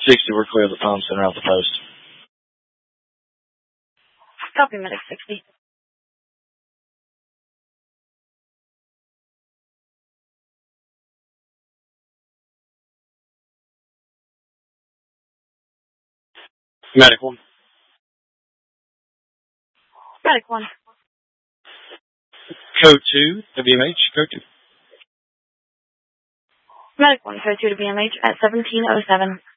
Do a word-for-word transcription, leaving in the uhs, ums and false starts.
sixty, we're clear of the phone center out the post. Copy, medic sixty. Medic one. Medic one. Code two, W M H, code two. Medic one, code two to B M H at seventeen oh seven.